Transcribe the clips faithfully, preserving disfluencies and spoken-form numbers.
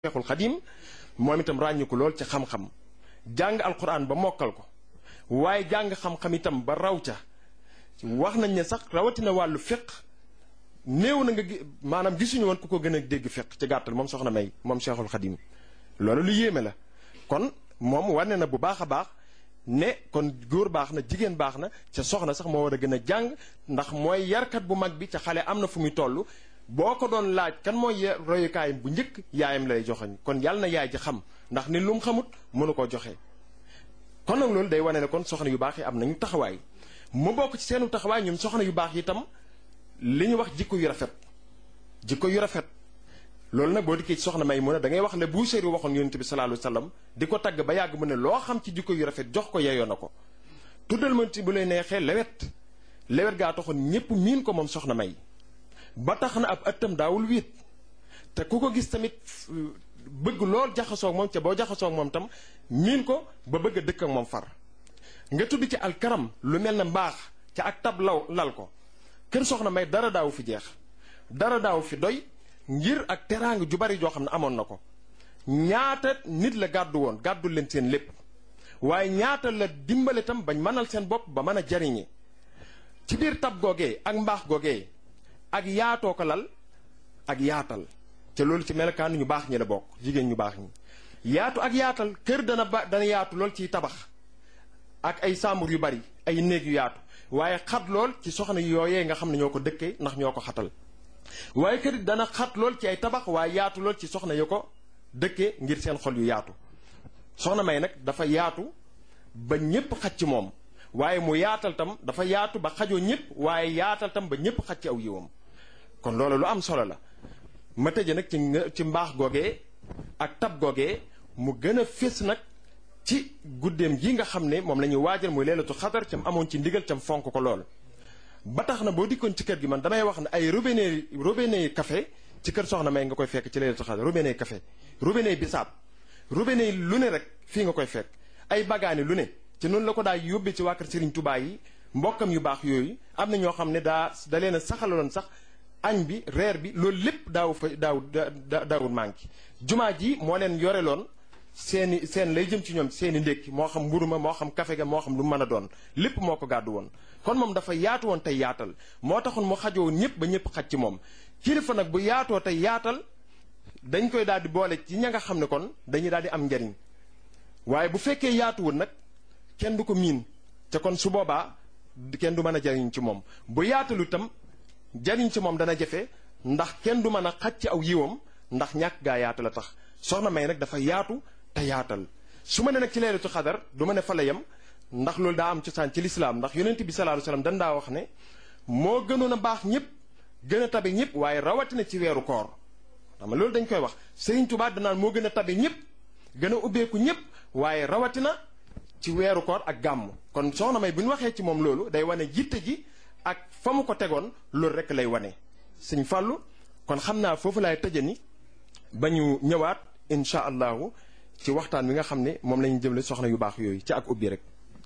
Cheikhul Khadim moom itam ràññiku lool ci xam-xam jàng alquran ba mokkal ko waaye jàng xam-xam itam ba raw ca wax nañ ne sax rawatina wàllu fiq néew na nga maanaam gisuñu woon ku ko gën a dégg fiq ci gàttal moom soxna May moom Cheikhul Khadim loolu lu yéeme la kon moom wane na bu baax a baax ne kon góor baax na jigéen baax na ca soxna sax moo war a gën a jàng ndax mooy yarkat bu mag bi ca xale am na fu muy toll boo ko doon laaj kan mooy royukaayam bu njëkk yaayam lay joxoñ kon yàlla na yaay ji xam ndax ni lu mu xamut mënu koo joxe. kon nag loolu day wane ne kon soxna yu baax yi am nañu taxawaay mu bokk ci seenu taxawaay ñun soxna yu baax yi itam li ñu wax jikko yu rafet jikko yu rafet loolu nag boo dikkee ci soxna May mu ne da ngay wax le Buusiri waxoon yonent bi sallallahu alayhi wasallam di ko tagg ba yàgg mu ne loo xam ci jikko yu rafet jox ko yeyoo na ko tuddal ma ci bu lay neexee lewet lewet gaa taxoon ñépp miin ko moom soxna May ba tax na ab ëttam daawul wéet te ku ko gis tamit bëgg lool jaxasoog moom ca boo jaxasoog moom tam miin ko ba bëgg a dëkk ak moom far nga tudd ci alkaram lu mel ne mbaax ca ak tab law lal ko kër soxna May dara daawu fi jeex dara daawu fi doy ngir ak teraanga ju bari joo xam ne amoon na ko ñaata nit la gàddu woon gàddul leen seen lépp waaye ñaata la dimbale tam bañ mënal seen bopp ba mën a jariñe ci biir tab googee ak mbaax googee ak yaatoo ko lal ak yaatal te loolu ci melokaan ñu baax ñi la bokk jigéen ñu baax ñi yaatu ak yaatal kër dana ba dana yaatu lool ciy tabax ak ay sàmbur yu bari ay néeg yu yaatu waaye xat lool ci soxna yooyee nga xam ne ñoo ko dëkkee ndax ñoo ko xatal waaye kër dana xat lool ci ay tabax waaye yaatu lool ci soxna yu ko dëkkee ngir seen xol yu yaatu soxna May nag dafa yaatu ba ñépp xaj ci moom waaye mu yaatal tam dafa yaatu ba xajoo ñépp waaye yaatal tam ba ñépp xaj ci aw yiwam kon loolu lu am solo la ma tëje nag ci ci mbaax googee ak tab googee mu gën a fés nag ci guddeem gi nga xam ne moom la ñuy waajal muy leelatu xadar cam amoon ci ndigal cam fonk ko lool ba tax na boo dikkoon ci kër gi man damay wax ne ay robinet robinet café ci kër soxna May nga koy fekk ci leelatu xadar robinet café robinet bisaab robinet lu ne rek fii nga koy fekk ay bagaani lu ne ci noonu la ko daa yóbbee ci waa kër Serigne Touba yi mbokkam yu baax yooyu am na ñoo xam ne daa da leen a saxaloon sax añ bi reer bi loolu lépp daaw fa daaw daawul manqué jumaa ji moo leen yoreloon seeni seen lay jëm ci ñoom seeni ndékki moo xam mburu ma moo xam kafe ga moo xam lu mën a doon lépp moo ko gàddu woon kon moom dafa yaatu woon tey yaatal moo taxoon mu xajoo ñëpp ba ñëpp xaj ci moom kilifa nag bu yaatoo tey yaatal dañ koy daal di boole ci ña nga xam ne kon dañuy daal di am njariñ waaye bu fekkee yaatuwul nag kenn du ko miin te kon su boobaa kenn du mën a jariñ ci moom bu yaatalu itam jariñ ci moom dana jafe ndax kenn du mën a xaj ci aw yiwam ndax ñàkk gaa yaatu la tax soxna May nag dafa yaatu te yaatal su ma ne nag ci leelatu xadar du ma ne fa la yem ndax loolu daa am cosaan ci lislaam ndax yonent bi sallallahu alayhi wasallam dan daa wax ne moo gënoon a baax ñëpp gën a tabe ñëpp waaye rawatina ci weeru koor xam nga loolu dañ koy wax Serigne Touba danaan moo gën a tabe ñëpp gën a ubbeeku ñëpp waaye rawatina ci weeru koor ak gàmm kon soxna May bu ñu waxee ci moom loolu day wane jitte ji ak fa mu ko tegoon loolu rek lay wane sëñ Fàllu kon xam naa foofu laay tëjani ba ñu ñëwaat incha allahu ci waxtaan wi nga xam ne moom la ñu jëmle soxna yu baax yooyu ci ak ubbi rek.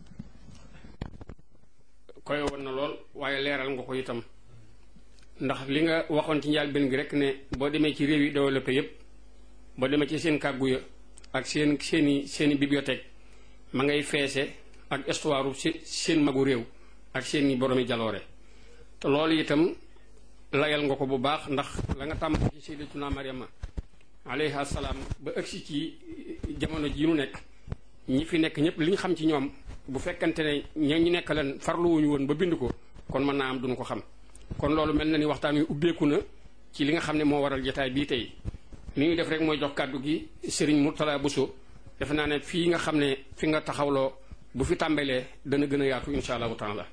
koy woon na lool waaye leeral nga ko itam ndax li nga waxoon ci njëlbéen gi rek ne boo demee ci réew yi développé yépp boo demee ci seen kàggu ya ak seen seeni seeni bibliothèque ma ngay feese ak histoire seen magu réew ak seeni boromi jaloore te loolu itam layal nga ko bu baax ndax la nga tàmm ci sayyidatuna Maryama alayha salaam ba ëgsi ci jamono ji nu nekk ñi fi nekk ñëpp li ñu xam ci ñoom bu fekkante ne ña ñu nekk leen farluwuñu woon ba bind ko kon mën naa am duñu ko xam kon loolu mel na ni waxtaan wi ubbeeku na ci li nga xam ne moo waral jotaay bii tey li ñuy def rek mooy jox kàddu gi Serigne Mourtala Bousso defe naa ne fii nga xam ne fi nga taxawloo bu fi tàmbalee dana gën a yaatu insha allahu taala.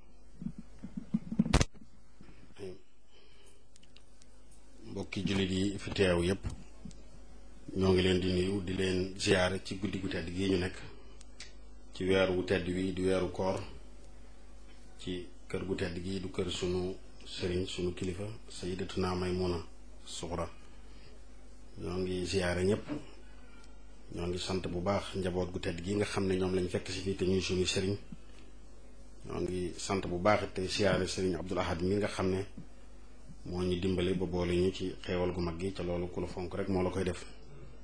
mbokki jullit yi fi teew yépp ñoo ngi leen di nuyu di leen ziyaare ci guddi gu tedd gi ñu nekk ci weer wu tedd wi di weeru koor ci kër gu tedd gi du kër sunu sëriñ sunu kilifa sayyidatuna Maymuna Suxra ñoo ngi ziyaare ñépp ñoo ngi sant bu baax njaboot gu tedd gi nga xam ne ñoom lañ fekk si fii te ñuy sunu sëriñ ñoo ngi sant bu baax te ziyaare sëriñ Abdul Ahad mi nga xam ne moo ñu dimbale ba boole ñu ci xeewal gu mag gi ca loolu ku la fonk rek moo la koy def